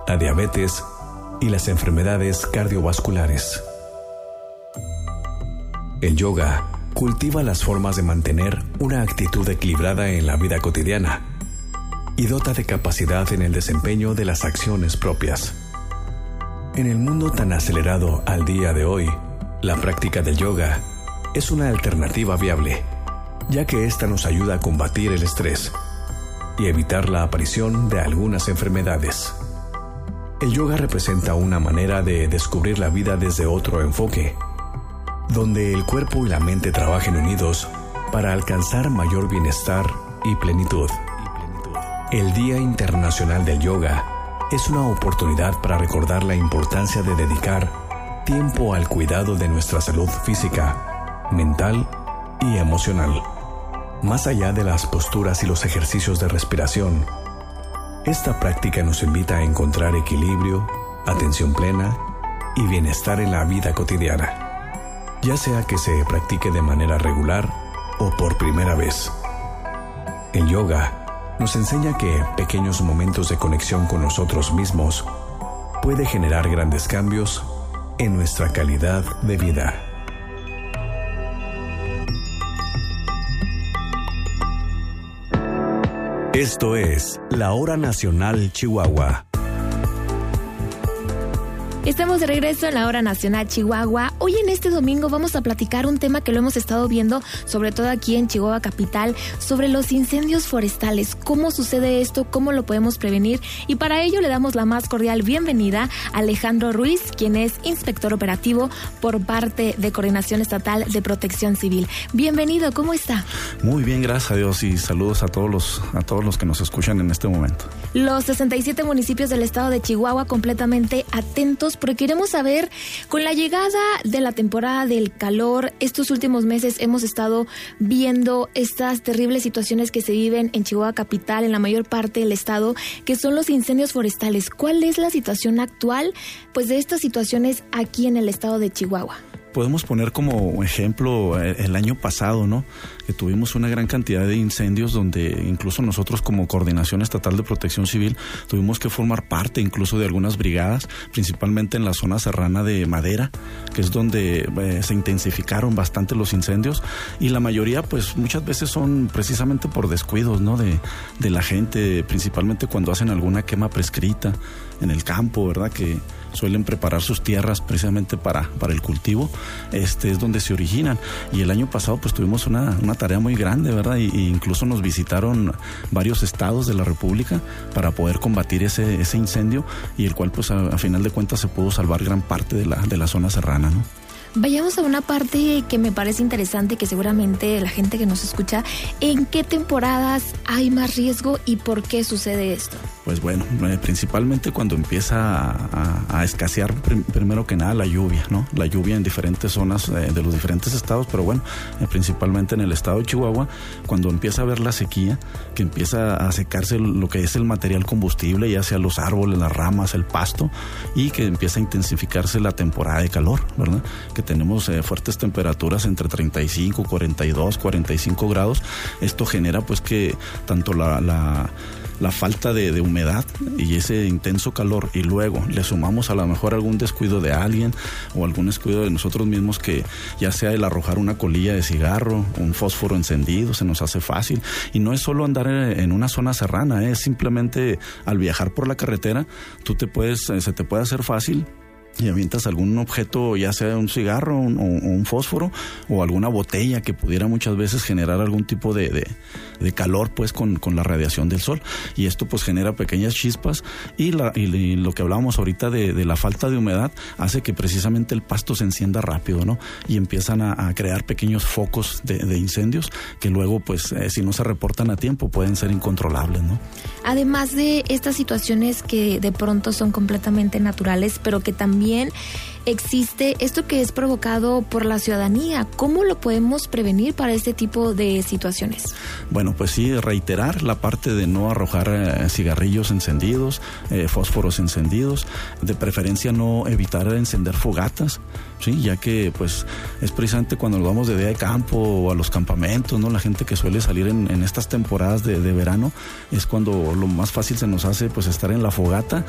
la diabetes y las enfermedades cardiovasculares. El yoga cultiva las formas de mantener una actitud equilibrada en la vida cotidiana y dota de capacidad en el desempeño de las acciones propias. En el mundo tan acelerado al día de hoy, la práctica del yoga es una alternativa viable, ya que ésta nos ayuda a combatir el estrés y evitar la aparición de algunas enfermedades. El yoga representa una manera de descubrir la vida desde otro enfoque, donde el cuerpo y la mente trabajen unidos para alcanzar mayor bienestar y plenitud. El Día Internacional del Yoga es una oportunidad para recordar la importancia de dedicar tiempo al cuidado de nuestra salud física, mental y emocional. Más allá de las posturas y los ejercicios de respiración, esta práctica nos invita a encontrar equilibrio, atención plena y bienestar en la vida cotidiana, ya sea que se practique de manera regular o por primera vez. El yoga nos enseña que pequeños momentos de conexión con nosotros mismos puede generar grandes cambios en nuestra calidad de vida. Esto es La Hora Nacional Chihuahua. Estamos de regreso en la Hora Nacional Chihuahua. Hoy en este domingo vamos a platicar un tema que lo hemos estado viendo, sobre todo aquí en Chihuahua Capital, sobre los incendios forestales. ¿Cómo sucede esto? ¿Cómo lo podemos prevenir? Y para ello le damos la más cordial bienvenida a Alejandro Ruiz, quien es inspector operativo por parte de Coordinación Estatal de Protección Civil. Bienvenido, ¿cómo está? Muy bien, gracias a Dios, y saludos a todos los que nos escuchan en este momento. Los 67 municipios del estado de Chihuahua completamente atentos, porque queremos saber, con la llegada de la temporada del calor, estos últimos meses hemos estado viendo estas terribles situaciones que se viven en Chihuahua Capital, en la mayor parte del estado, que son los incendios forestales. ¿Cuál es la situación actual, pues, de estas situaciones aquí en el estado de Chihuahua? Podemos poner como ejemplo el año pasado, ¿no? Que tuvimos una gran cantidad de incendios donde incluso nosotros como Coordinación Estatal de Protección Civil tuvimos que formar parte incluso de algunas brigadas, principalmente en la zona serrana de Madera, que es donde se intensificaron bastante los incendios, y la mayoría pues muchas veces son precisamente por descuidos, ¿no? De la gente, principalmente cuando hacen alguna quema prescrita en el campo, ¿verdad? Que suelen preparar sus tierras precisamente para el cultivo, es donde se originan. Y el año pasado pues tuvimos una tarea muy grande, ¿verdad? Y incluso nos visitaron varios estados de la República para poder combatir ese incendio, y el cual pues a final de cuentas se pudo salvar gran parte de la zona serrana, ¿no? Vayamos a una parte que me parece interesante, que seguramente la gente que nos escucha, ¿en qué temporadas hay más riesgo y por qué sucede esto? Pues bueno, principalmente cuando empieza a escasear primero que nada la lluvia, ¿no? La lluvia en diferentes zonas de los diferentes estados, pero bueno, principalmente en el estado de Chihuahua, cuando empieza a haber la sequía, que empieza a secarse lo que es el material combustible, ya sea los árboles, las ramas, el pasto, y que empieza a intensificarse la temporada de calor, ¿verdad? Que tenemos fuertes temperaturas entre 35, 42, 45 grados. Esto genera pues que tanto la falta de humedad y ese intenso calor, y luego le sumamos a lo mejor algún descuido de alguien o algún descuido de nosotros mismos, que ya sea el arrojar una colilla de cigarro, un fósforo encendido, se nos hace fácil. Y no es solo andar en una zona serrana, es simplemente al viajar por la carretera, se te puede hacer fácil y avientas algún objeto, ya sea un cigarro o un fósforo o alguna botella que pudiera muchas veces generar algún tipo de calor pues con la radiación del sol, y esto pues genera pequeñas chispas, y lo que hablábamos ahorita de la falta de humedad hace que precisamente el pasto se encienda rápido, ¿no? Y empiezan a crear pequeños focos de incendios que luego pues si no se reportan a tiempo pueden ser incontrolables, ¿no? Además de estas situaciones que de pronto son completamente naturales, pero que también existe esto que es provocado por la ciudadanía. ¿Cómo lo podemos prevenir para este tipo de situaciones? Bueno, pues sí, reiterar la parte de no arrojar cigarrillos encendidos, fósforos encendidos, de preferencia no evitar encender fogatas, ¿sí? Ya que pues es precisamente cuando nos vamos de día de campo o a los campamentos, ¿no? La gente que suele salir en estas temporadas de verano es cuando lo más fácil se nos hace pues estar en la fogata